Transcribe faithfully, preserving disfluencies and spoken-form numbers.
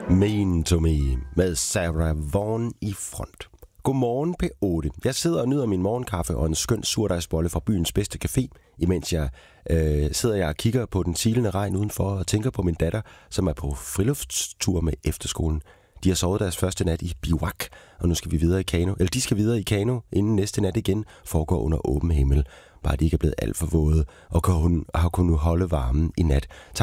Mean to Me med Sarah Vaughan i front. Godmorgen P otte. Jeg sidder og nyder min morgenkaffe og en skøn surdejsbolle fra byens bedste café, imens jeg øh, sidder jeg og kigger på den silende regn udenfor og tænker på min datter, som er på friluftstur med efterskolen. De har sovet deres første nat i biwak, og nu skal vi videre i kano. Eller de skal videre i kano, inden næste nat igen foregår under åben himmel. Bare de ikke er blevet alt for våde og har kunnet holde varmen i nat.